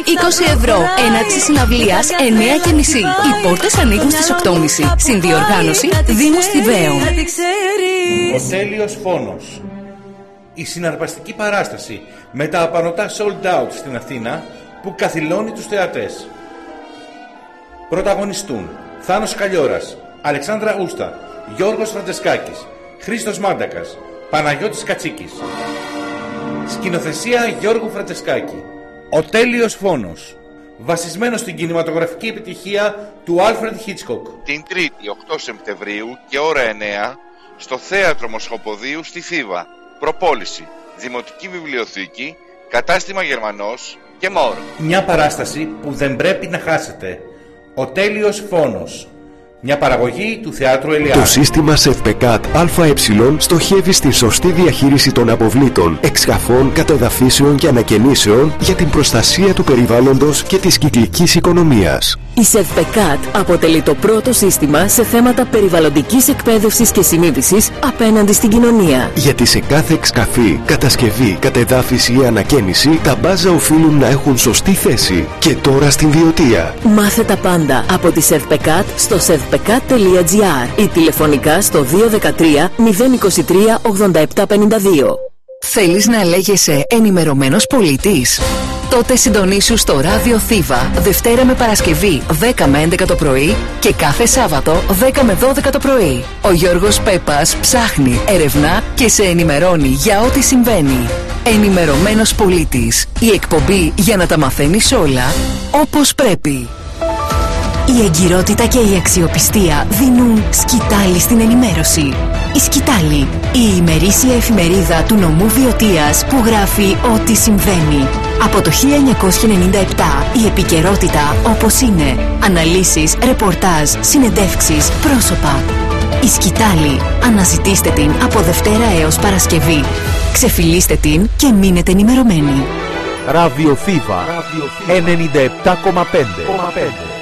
€20. Έναρξη συναυλίας 9:30. Οι πόρτες ανοίγουν στις 8:30. Συνδιοργάνωση Δήμου Στιβαίων. Ο τέλειος φόνος. Η συναρπαστική παράσταση με τα απανωτά sold out στην Αθήνα που καθυλώνει τους θεατές. Πρωταγωνιστούν Θάνος Καλλιώρας, Αλεξάνδρα Ούστα, Γιώργος Φραντζεσκάκης, Χρήστος Μάντακας, Παναγιώτης Κατσίκης. Σκηνοθεσία Γιώργου Φραντζεσκάκη. Ο τέλειος φόνος, βασισμένο στην κινηματογραφική επιτυχία του Άλφρεντ Χίτσκοκ. Την 3η 8 Σεπτεμβρίου και ώρα 9 στο Θέατρο Μοσχοποδίου στη Θήβα. Προπόληση, Δημοτική Βιβλιοθήκη, Κατάστημα Γερμανός και ΜΟΡ. Μια παράσταση που δεν πρέπει να χάσετε. Ο τέλειος φόνος. Μια παραγωγή του Θεάτρου Ελιάδη. Το σύστημα ΣΕΒΠΕΚΑΤ ΑΕ στοχεύει στην σωστή διαχείριση των αποβλήτων, εξκαφών, κατεδαφίσεων και ανακαινήσεων για την προστασία του περιβάλλοντος και της κυκλικής οικονομίας. Η ΣΕΒΠΕΚΑΤ αποτελεί το πρώτο σύστημα σε θέματα περιβαλλοντικής εκπαίδευσης και συνείδησης απέναντι στην κοινωνία. Γιατί σε κάθε εξκαφή, κατασκευή, κατεδάφιση ή ανακαίνιση, τα μπάζα οφείλουν να έχουν σωστή θέση. Και τώρα στην Βιωτία. Μάθε τα πάντα από τη ΣΕΒΠΕΚΑΤ στο sevpekat.gr ή τηλεφωνικά στο 213 023 8752. Θέλεις να λέγεσαι ενημερωμένος πολίτης? Τότε συντονίσου στο ράδιο Θήβα Δευτέρα με Παρασκευή 10 με 11 το πρωί και κάθε Σάββατο 10 με 12 το πρωί. Ο Γιώργος Πέπας ψάχνει, ερευνά και σε ενημερώνει για ό,τι συμβαίνει. Ενημερωμένος πολίτης. Η εκπομπή για να τα μαθαίνεις όλα όπως πρέπει. Η εγκυρότητα και η αξιοπιστία δίνουν σκητάλη στην ενημέρωση. Η Σκητάλη, η ημερήσια εφημερίδα του νομού Βιωτίας που γράφει ό,τι συμβαίνει. Από το 1997 η επικαιρότητα όπως είναι. Αναλύσεις, ρεπορτάζ, συνεντεύξεις, πρόσωπα. Η Σκητάλη. Αναζητήστε την από Δευτέρα έως Παρασκευή. Ξεφυλίστε την και μείνετε ενημερωμένοι. Ράδιο Θήβα 97,5.